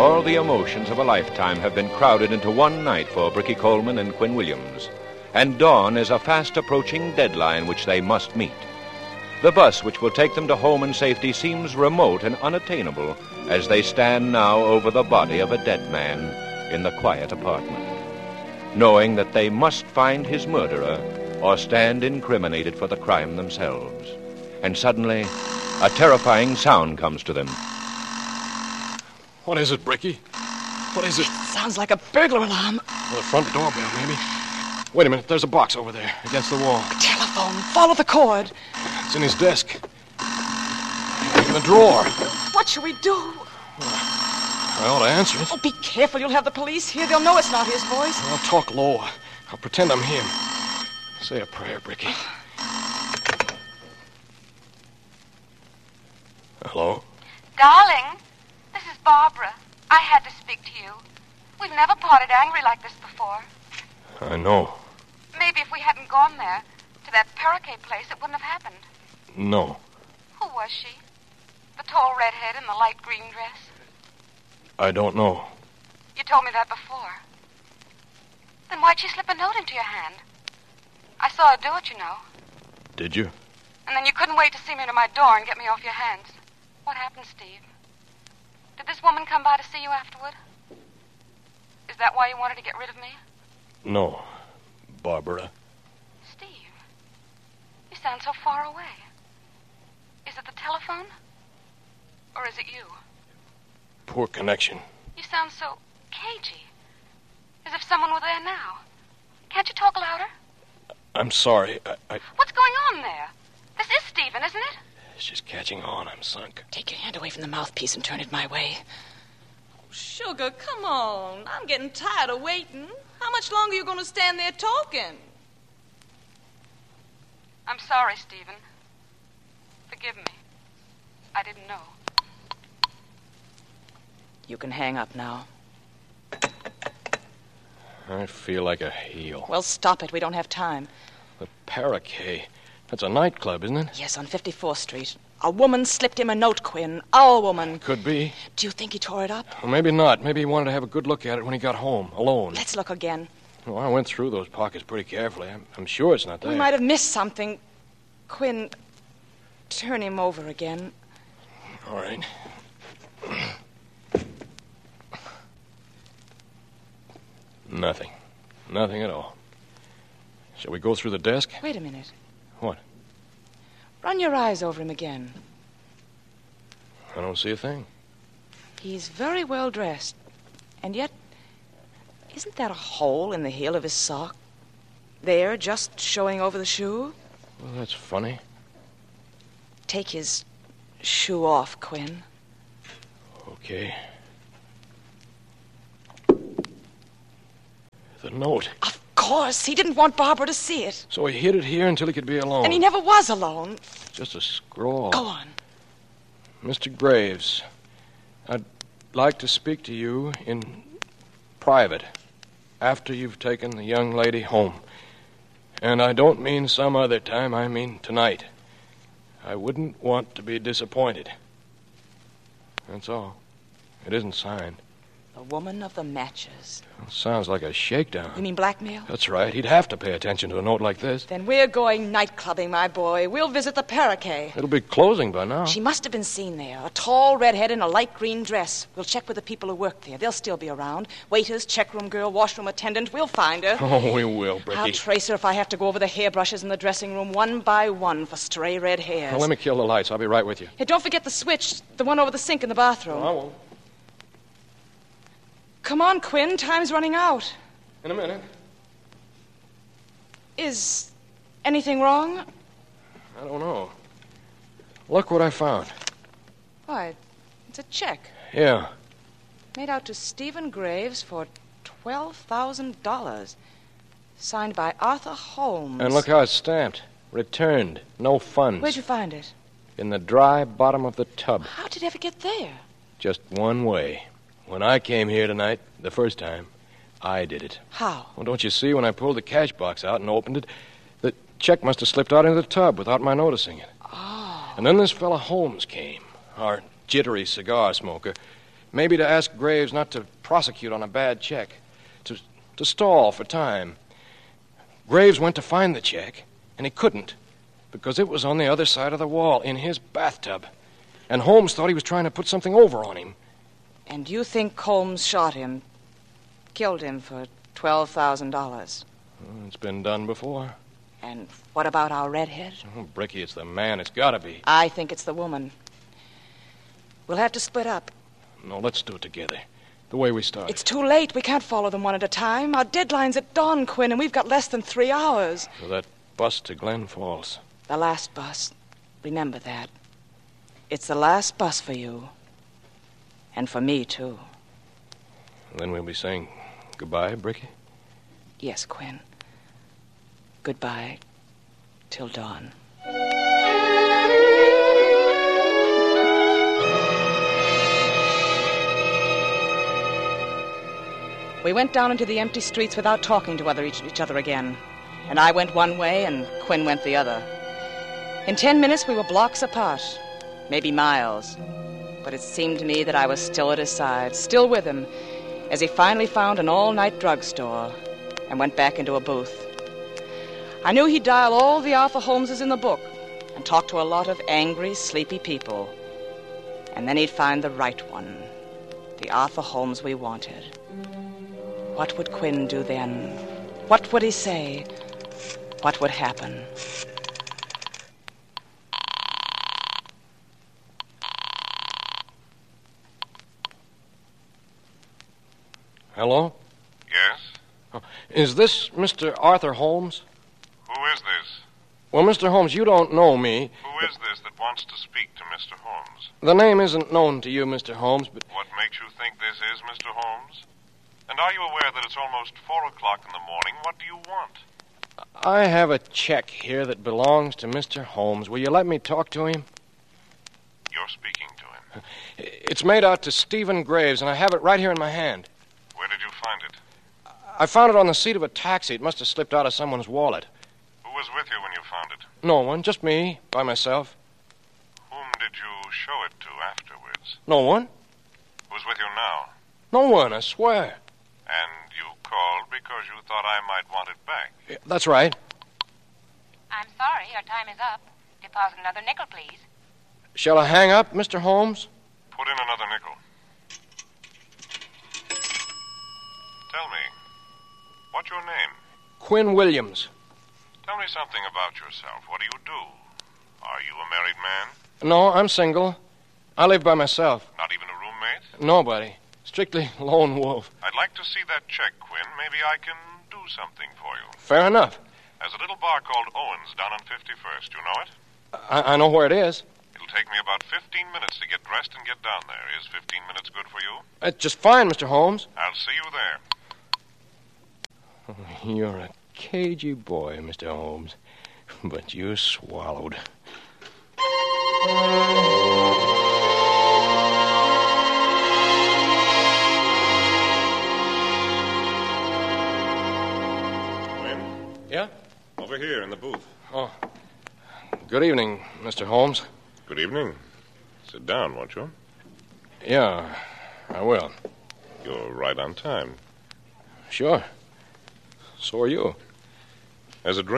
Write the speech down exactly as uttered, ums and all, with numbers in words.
All the emotions of a lifetime have been crowded into one night for Bricky Coleman and Quinn Williams. And dawn is a fast-approaching deadline which they must meet. The bus which will take them to home and safety seems remote and unattainable as they stand now over the body of a dead man in the quiet apartment, knowing that they must find his murderer or stand incriminated for the crime themselves. And suddenly, a terrifying sound comes to them. What is it, Bricky? What is it? Sounds like a burglar alarm. Well, the front doorbell, maybe. Wait a minute, there's a box over there, against the wall. A telephone. Follow the cord. It's in his desk. In the drawer. What shall we do? I ought to answer it. Oh, be careful. You'll have the police here. They'll know it's not his voice. I'll talk low. I'll pretend I'm him. Say a prayer, Bricky. Hello? Darling, this is Barbara. I had to speak to you. We've never parted angry like this before. I know. Maybe if we hadn't gone there, to that Paraquet place, it wouldn't have happened. No. Who was she? The tall redhead in the light green dress? I don't know. You told me that before. Then why'd she slip a note into your hand? I saw her do it, you know. Did you? And then you couldn't wait to see me to my door and get me off your hands. What happened, Steve? Did this woman come by to see you afterward? Is that why you wanted to get rid of me? No, Barbara. Steve, you sound so far away. Is it the telephone? Or is it you? Poor connection. You sound so cagey. As if someone were there now. Can't you talk louder? I'm sorry. I, I... What's going on there? This is Stephen, isn't it? It's just catching on. I'm sunk. Take your hand away from the mouthpiece and turn it my way. Sugar, come on. I'm getting tired of waiting. How much longer are you going to stand there talking? I'm sorry, Stephen. Forgive me. I didn't know. You can hang up now. I feel like a heel. Well, stop it. We don't have time. The Paraquet. That's a nightclub, isn't it? Yes, on fifty-fourth Street. A woman slipped him a note, Quinn. Our woman. Could be. Do you think he tore it up? Well, maybe not. Maybe he wanted to have a good look at it when he got home, alone. Let's look again. Well, I went through those pockets pretty carefully. I'm, I'm sure it's not there. We might have missed something. Quinn, turn him over again. All right. Nothing. Nothing at all. Shall we go through the desk? Wait a minute. What? Run your eyes over him again. I don't see a thing. He's very well dressed. And yet, isn't that a hole in the heel of his sock? There, just showing over the shoe? Well, that's funny. Take his shoe off, Quinn. Okay. The note. Of course. He didn't want Barbara to see it. So he hid it here until he could be alone. And he never was alone. Just a scrawl. Go on. Mister Graves, I'd like to speak to you in private after you've taken the young lady home. And I don't mean some other time, I mean tonight. I wouldn't want to be disappointed. That's all. It isn't signed. The woman of the matches. Well, sounds like a shakedown. You mean blackmail? That's right. He'd have to pay attention to a note like this. Then we're going night clubbing, my boy. We'll visit the Paraquet. It'll be closing by now. She must have been seen there. A tall redhead in a light green dress. We'll check with the people who work there. They'll still be around. Waiters, checkroom girl, washroom attendant. We'll find her. Oh, we will, Bricky. I'll trace her if I have to go over the hairbrushes in the dressing room one by one for stray red hairs. Well, let me kill the lights. I'll be right with you. Hey, don't forget the switch. The one over the sink in the bathroom. Oh, I won't. Come on, Quinn. Time's running out. In a minute. Is anything wrong? I don't know. Look what I found. Why, it's a check. Yeah. Made out to Stephen Graves for twelve thousand dollars. Signed by Arthur Holmes. And look how it's stamped. Returned. No funds. Where'd you find it? In the dry bottom of the tub. How did it ever get there? Just one way. When I came here tonight, the first time, I did it. How? Well, don't you see, when I pulled the cash box out and opened it, the check must have slipped out into the tub without my noticing it. Oh. And then this fella Holmes came, our jittery cigar smoker, Maybe to ask Graves not to prosecute on a bad check. To, to stall for time. Graves went to find the check, and he couldn't, because it was on the other side of the wall, in his bathtub. And Holmes thought he was trying to put something over on him. And you think Holmes shot him, killed him for twelve thousand dollars? Well, it's been done before. And what about our redhead? Oh, Bricky, it's the man. It's got to be. I think it's the woman. We'll have to split up. No, let's do it together. The way we started. It's too late. We can't follow them one at a time. Our deadline's at dawn, Quinn, and we've got less than three hours. For that bus to Glen Falls. The last bus. Remember that. It's the last bus for you. And for me, too. Then we'll be saying goodbye, Bricky? Yes, Quinn. Goodbye. Till dawn. We went down into the empty streets without talking to other each, each other again. And I went one way and Quinn went the other. In ten minutes, we were blocks apart. Maybe miles. But it seemed to me that I was still at his side, still with him, as he finally found an all-night drugstore and went back into a booth. I knew he'd dial all the Arthur Holmeses in the book and talk to a lot of angry, sleepy people. And then he'd find the right one, the Arthur Holmes we wanted. What would Quinn do then? What would he say? What would happen? Hello? Yes? Oh, is this Mister Arthur Holmes? Who is this? Well, Mister Holmes, you don't know me. Who is this that wants to speak to Mister Holmes? The name isn't known to you, Mister Holmes, but... What makes you think this is Mister Holmes? And are you aware that it's almost four o'clock in the morning? What do you want? I have a check here that belongs to Mister Holmes. Will you let me talk to him? You're speaking to him. It's made out to Stephen Graves, and I have it right here in my hand. Where did you find it? I found it on the seat of a taxi. It must have slipped out of someone's wallet. Who was with you when you found it? No one, just me, by myself. Whom did you show it to afterwards? No one? Who's with you now? No one, I swear. And you called because you thought I might want it back. Yeah, that's right. I'm sorry, your time is up. Deposit another nickel, please. Shall I hang up, Mister Holmes? Put in another nickel. Tell me, what's your name? Quinn Williams. Tell me something about yourself. What do you do? Are you a married man? No, I'm single. I live by myself. Not even a roommate? Nobody. Strictly lone wolf. I'd like to see that check, Quinn. Maybe I can do something for you. Fair enough. There's a little bar called Owen's down on fifty-first. You know it? I, I know where it is. It'll take me about fifteen minutes to get dressed and get down there. Is fifteen minutes good for you? That's just fine, Mister Holmes. I'll see you there. You're a cagey boy, Mister Holmes. But you swallowed. Quinn? Yeah? Over here in the booth. Oh. Good evening, Mister Holmes. Good evening. Sit down, won't you? Yeah, I will. You're right on time. Sure. So are you. As a drink.